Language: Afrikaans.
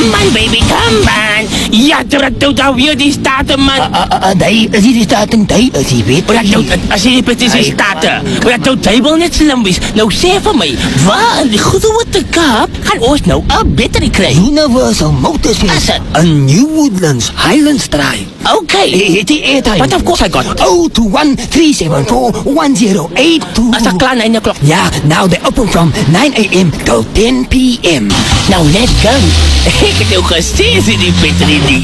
Come on, baby, come on. Ja, dat weer die staten, man. Dai, as jy die staten, dai, as jy weet. As jy dit is die staten. Maar dat jy wil net slim wees. Nou sê vir my, waar in die goede wat te Kaap gaan ons nou 'n battery kry? Universal Motors Is it? a New Woodlands Highlands Drive. Okay. Het die airtime? But of course I got it. 021-374-1082. As 'n klaar 9 o'clock. Yeah, now they open from 9 a.m. till 10 p.m. Nou, let's go. Ek het jou gesê, is die battery die